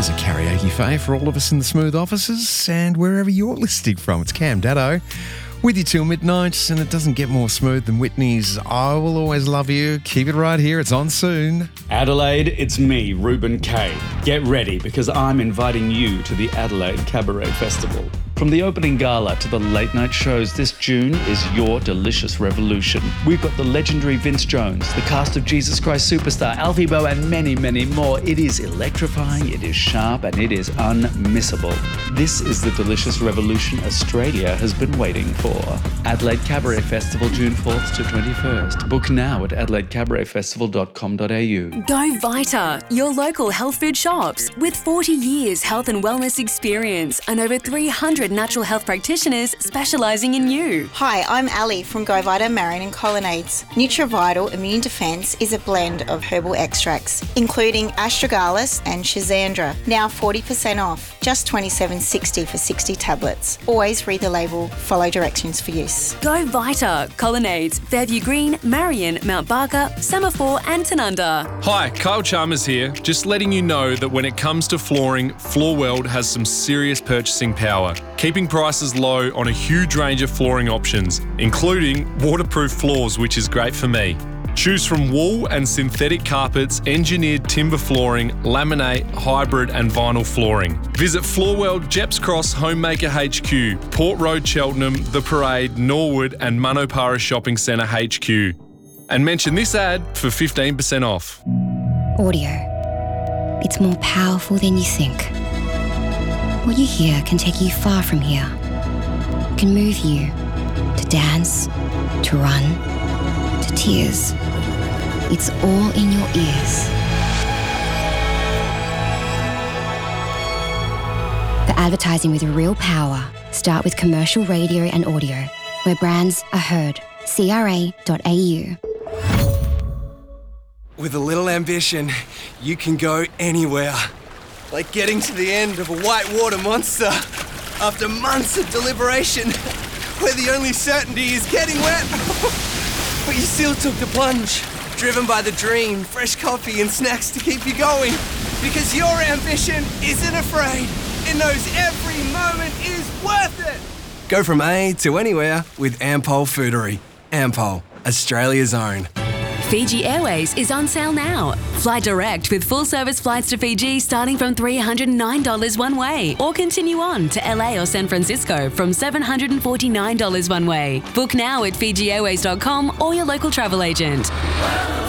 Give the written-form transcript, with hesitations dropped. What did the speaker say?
There's a karaoke fave for all of us in the Smooth offices and wherever you're listening from. It's Cam Daddo with you till midnight, and it doesn't get more smooth than Whitney's I Will Always Love You. Keep it right here. It's on soon. Adelaide, it's me, Ruben K. Get ready because I'm inviting you to the Adelaide Cabaret Festival. From the opening gala to the late night shows, this June is your delicious revolution. We've got the legendary Vince Jones, the cast of Jesus Christ Superstar, Alfie Boe, and many, many more. It is electrifying, it is sharp, and it is unmissable. This is the delicious revolution Australia has been waiting for. Adelaide Cabaret Festival, June 4th to 21st. Book now at adelaidecabaretfestival.com.au. Go Vita, your local health food shops. With 40 years health and wellness experience and over 300 natural health practitioners specialising in you. Hi, I'm Ali from Go Vita Marion and Colonnades. NutriVital Immune Defence is a blend of herbal extracts, including astragalus and schizandra. Now 40% off, just $27.60 for 60 tablets. Always read the label, follow directions for use. Go Vita, Colonnades, Fairview Green, Marion, Mount Barker, Semaphore and Tanunda. Hi, Kyle Chalmers here. Just letting you know that when it comes to flooring, Floorworld has some serious purchasing power, keeping prices low on a huge range of flooring options, including waterproof floors, which is great for me. Choose from wool and synthetic carpets, engineered timber flooring, laminate, hybrid and vinyl flooring. Visit Floorworld, Jeps Cross, Homemaker HQ, Port Road, Cheltenham, The Parade, Norwood and Manopara Shopping Centre HQ. And mention this ad for 15% off. Audio. It's more powerful than you think. What you hear can take you far from here. It can move you to dance, to run, to tears. It's all in your ears. For advertising with real power, start with commercial radio and audio, where brands are heard. CRA.au. With a little ambition, you can go anywhere. Like getting to the end of a whitewater monster after months of deliberation, where the only certainty is getting wet. But you still took the plunge, driven by the dream, fresh coffee and snacks to keep you going. Because your ambition isn't afraid. It knows every moment is worth it. Go from A to anywhere with Ampol Foodery. Ampol, Australia's own. Fiji Airways is on sale now. Fly direct with full-service flights to Fiji starting from $309 one way, or continue on to LA or San Francisco from $749 one way. Book now at FijiAirways.com or your local travel agent.